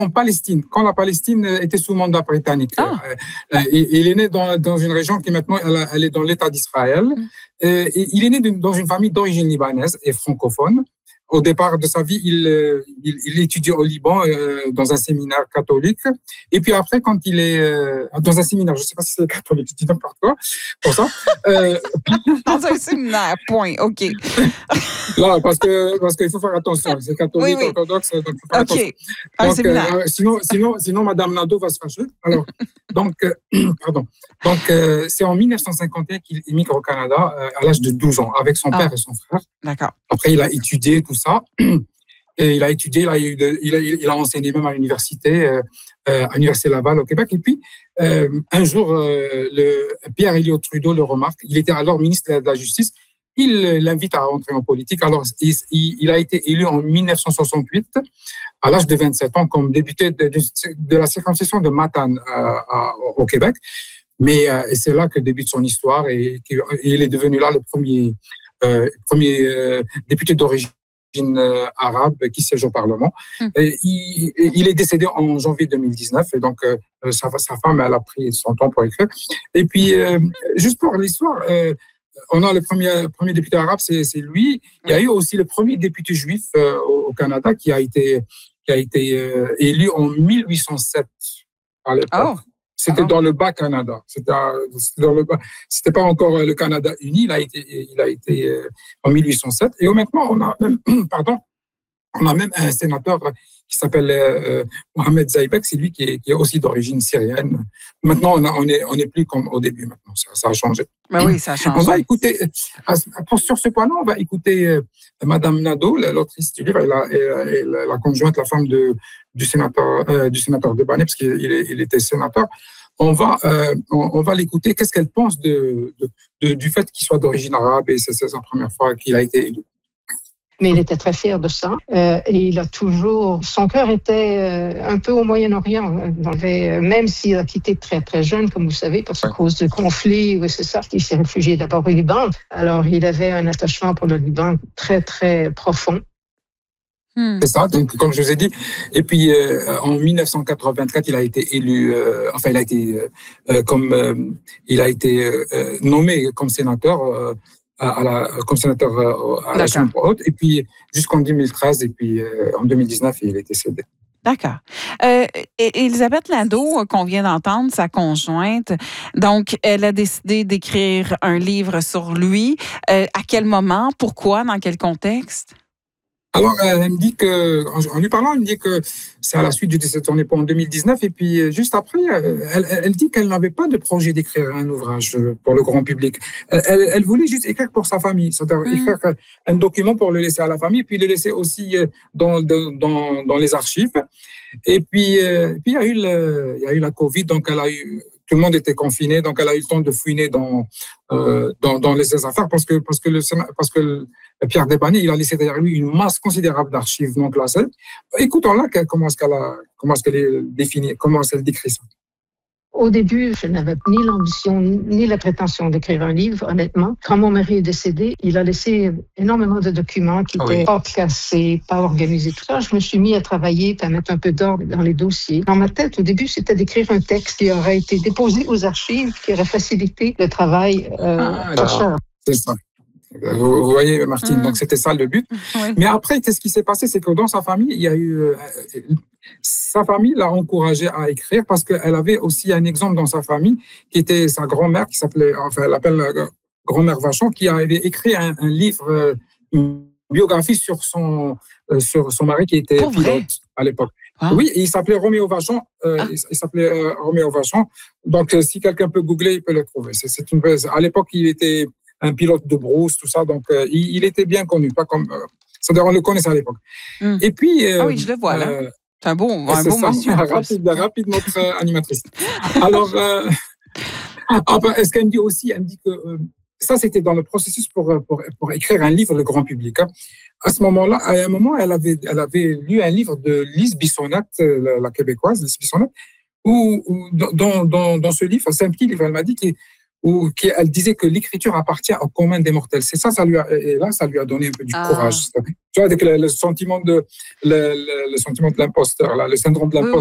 en Palestine, quand la Palestine était sous mandat britannique. Ah. Il est né dans une région qui maintenant elle est dans l'État d'Israël. Et il est né dans une famille d'origine libanaise et francophone. Au départ de sa vie, il étudie au Liban dans un séminaire catholique. Et puis après, quand il est dans un séminaire, je ne sais pas si c'est catholique, je dis n'importe quoi pour ça. Dans un séminaire, point, OK. Là, parce qu'il faut faire attention. C'est catholique, Oui. orthodoxe, donc il faut faire attention. OK, un séminaire. Sinon, Madame Nadeau va se fâcher. Alors, pardon. Donc, c'est en 1951 qu'il émigre au Canada à l'âge de 12 ans avec son père et son frère. D'accord. Après, il a étudié tout ça. Et il a étudié, il a enseigné même à l'université, à l'Université Laval au Québec. Et puis, un jour, Pierre Elliott Trudeau le remarque. Il était alors ministre de la Justice. Il l'invite à rentrer en politique. Alors, il a été élu en 1968, à l'âge de 27 ans, comme député de la circonscription de Matane au Québec. Mais c'est là que débute son histoire et il est devenu là le premier député d'origine arabe qui siège au Parlement. Et il est décédé en janvier 2019 et donc sa femme, elle a pris son temps pour écrire. Et puis, juste pour l'histoire, on a le premier député arabe, c'est lui. Il y a eu aussi le premier député juif au Canada qui a été élu en 1807 à l'époque. Oh. C'était dans le Bas-Canada. C'était pas encore le Canada uni. Il a été en 1807. Et maintenant, on a même un sénateur qui s'appelle Mohamed Zaïbek. C'est lui qui est aussi d'origine syrienne. Maintenant, on est plus comme au début. Maintenant, ça a changé. Ben oui, ça a changé. On va écouter, sur ce point-là, on va écouter Madame Nadeau, l'autrice du livre, et la conjointe, la femme du sénateur de Bannet, parce qu'il était sénateur. On va l'écouter. Qu'est-ce qu'elle pense du fait qu'il soit d'origine arabe et c'est sa première fois qu'il a été élu. Mais il était très fier de ça. Et il a toujours... Son cœur était un peu au Moyen-Orient. Même s'il a quitté très, très jeune, comme vous savez, à cause de conflits, c'est ça, il s'est réfugié d'abord au Liban. Alors, il avait un attachement pour le Liban très, très profond. C'est ça, donc, comme je vous ai dit. Et puis, en 1984, il a été élu... il a été nommé comme sénateur... comme sénateur à la Chambre haute, et puis jusqu'en 2013, et puis en 2019, il est décédé. D'accord. Elisabeth Nadeau, qu'on vient d'entendre, sa conjointe, donc elle a décidé d'écrire un livre sur lui. À quel moment? Pourquoi? Dans quel contexte? Alors, elle me dit en lui parlant, elle me dit que c'est à la suite du décès de son époux en 2019. Et puis, juste après, elle dit qu'elle n'avait pas de projet d'écrire un ouvrage pour le grand public. Elle voulait juste écrire pour sa famille, c'est-à-dire écrire un document pour le laisser à la famille, puis le laisser aussi dans les archives. Et puis, il y a eu la Covid, donc tout le monde était confiné, donc elle a eu le temps de fouiner dans les affaires parce que Pierre Desbanets, il a laissé derrière lui une masse considérable d'archives non classées. Écoutons-la comment est-ce qu'elle définit, comment est-ce qu'elle décrit ça. Au début, je n'avais ni l'ambition ni la prétention d'écrire un livre, honnêtement. Quand mon mari est décédé, il a laissé énormément de documents qui étaient pas classés, pas organisés, tout ça. Je me suis mis à travailler, à mettre un peu d'ordre dans les dossiers. Dans ma tête, au début, c'était d'écrire un texte qui aurait été déposé aux archives, qui aurait facilité le travail chercheur. C'est ça. Vous voyez, Martine, donc c'était ça le but. Oui. Mais après, qu'est-ce qui s'est passé? C'est que dans sa famille, il y a eu... sa famille l'a encouragée à écrire parce qu'elle avait aussi un exemple dans sa famille qui était sa grand-mère, elle l'appelle grand-mère Vachon, qui avait écrit un livre, une biographie sur son mari qui était pilote à l'époque. Ah. Oui, et il s'appelait Roméo Vachon. Il s'appelait Roméo Vachon. Donc, si quelqu'un peut googler, il peut le trouver. À l'époque, il était un pilote de brousse, tout ça. Donc, il était bien connu, pas comme... c'est-à-dire, on le connaissait à l'époque. Et puis... oui, je le vois, là. C'est un beau monsieur. Rapide notre animatrice. Alors, ce qu'elle me dit aussi, elle me dit que ça, c'était dans le processus pour écrire un livre le grand public. Hein. À un moment, elle avait lu un livre de Lise Bissonnette, la québécoise, Lise Bissonnette, où dans ce livre, c'est un petit livre, elle m'a dit où elle disait que l'écriture appartient au commun des mortels. C'est ça, ça lui a donné un peu du courage. Tu vois, avec le sentiment de l'imposteur, là, le syndrome de l'imposteur.